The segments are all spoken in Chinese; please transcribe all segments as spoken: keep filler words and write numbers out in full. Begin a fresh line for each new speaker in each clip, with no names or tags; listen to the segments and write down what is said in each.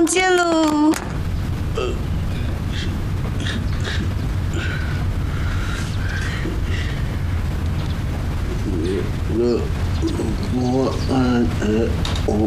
房间喽。
呃，我嗯呃我。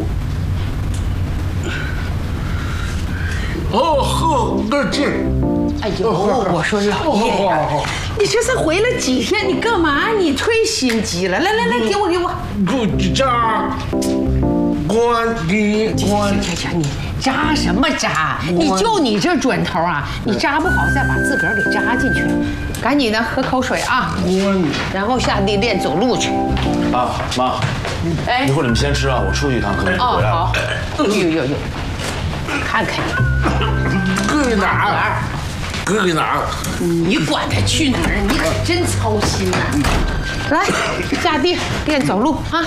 哦呵，那这。
哎呦，我说老爷呀，你这才回来几天，你干嘛？你退心机了？来来来，给我给我。
不扎，我你我。
行行行，你扎什么扎？你就你这准头啊！你扎不好，再把自个儿给扎进去了。赶紧的，喝口水啊！然后下地练走路去。
啊，妈，哎，一会儿你们先吃啊，我出去一趟，可能就回来了。
哦，好。呦呦呦，看看你，
搁哪儿？搁给哪儿？
你管他去哪儿？你可真操心呐！来，下地练走路啊！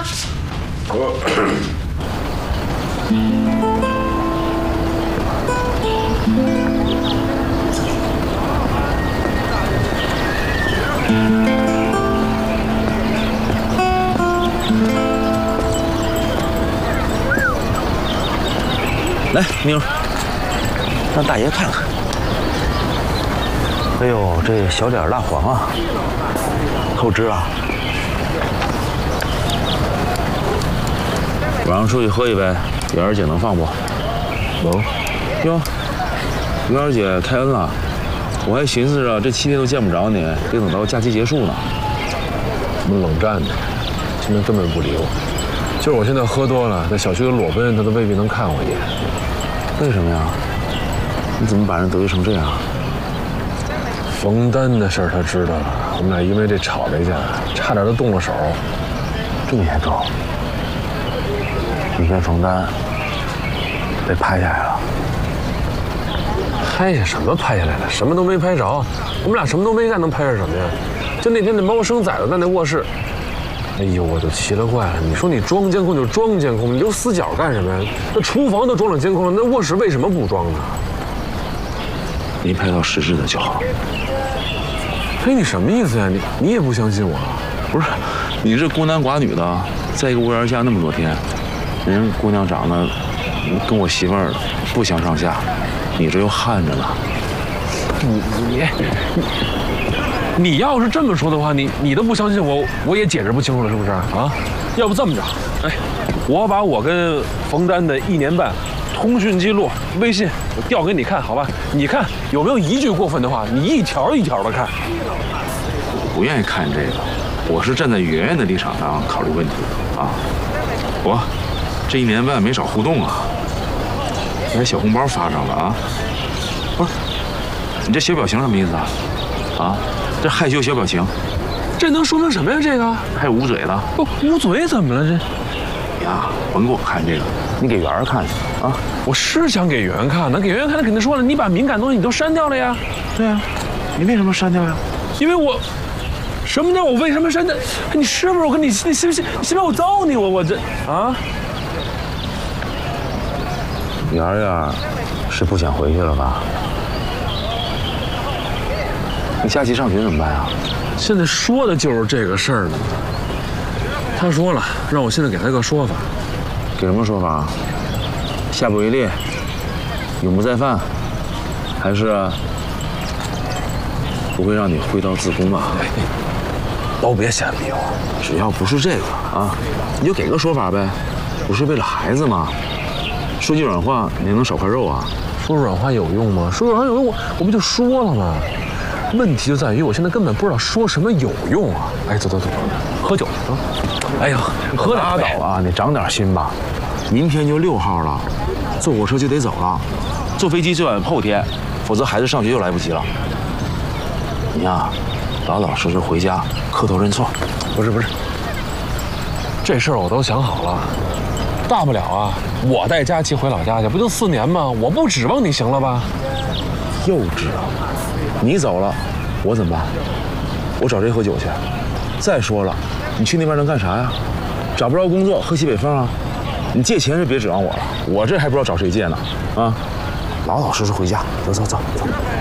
来，妞儿，让大爷看看。哎呦，这小脸蜡黄啊，透支啊！晚上出去喝一杯，元儿姐能放不？能。哟，元儿姐开恩了，我还寻思着这七天都见不着你，得等到假期结束呢。
怎么冷战呢？今天根本不理我。就是我现在喝多了，在小区里裸奔，他都未必能看我一眼。
为什么呀？你怎么把人得罪成这样？
冯丹的事儿他知道了，我们俩因为这吵了一架，差点都动了手。
这么严重？你跟冯丹被拍下来了？
拍下什么拍下来了？什么都没拍着，我们俩什么都没干，能拍着什么呀？就那天那猫生崽子在那卧室，哎呦，我就奇了怪了。你说你装监控就装监控，你留死角干什么呀？那厨房都装了监控了，那卧室为什么不装呢？
没拍到实质的就好。
哎，你什么意思呀？你你也不相信我？
不是，你这孤男寡女的，在一个屋檐下那么多天，人姑娘长得跟我媳妇儿不相上下，你这又旱着呢。
你你你，你要是这么说的话，你你都不相信我，我也解释不清楚了，是不是啊？要不这么着，哎，我把我跟冯丹的一年半通讯记录、微信，我调给你看，好吧？你看有没有一句过分的话？你一条一条的看。
我不愿意看这个，我是站在圆圆的立场上考虑问题的啊。我这一年半没少互动啊，还小红包发上了啊。不是，你这小表情什么意思啊？啊，这害羞小表情，
这能说明什么呀？这个
还有捂嘴的。
不，捂嘴怎么了？这
你呀，甭给我看这个，你给圆儿看去啊。
我是想给圆圆看的，给圆圆看，他肯定说了，你把敏感东西你都删掉了呀。
对啊，你为什么删掉呀？
因为我，什么叫我为什么删掉？你是不是我跟你，你信不信？你信不信我揍你？我我这啊。
圆圆是不想回去了吧？你假期上学怎么办啊？
现在说的就是这个事儿呢。他说了，让我现在给他个说法。
给什么说法？下不为例，永不再犯，还是不会让你挥刀自宫吧？
都别瞎逼我。
只要不是这个啊，你就给个说法呗。不是为了孩子吗？说句软话，你能少块肉啊？
说软话有用吗？说软话有用，我我不就说了吗？问题就在于我现在根本不知道说什么有用啊！哎，走走走，喝酒啊！哎呀，喝
拉倒啊！你长点心吧。明天就六号了，坐火车就得走了，坐飞机最晚后天，否则孩子上学就来不及了。你呀，老老实实回家磕头认错。
不是不是，这事儿我都想好了，大不了啊，我带佳琪回老家去，不就四年吗？我不指望你行了吧？
幼稚啊！你走了，我怎么办？我找谁喝酒去？再说了，你去那边能干啥呀？找不着工作，喝西北风啊！你借钱是别指望我了，我这还不知道找谁借呢。啊，老老实实回家，走走走走。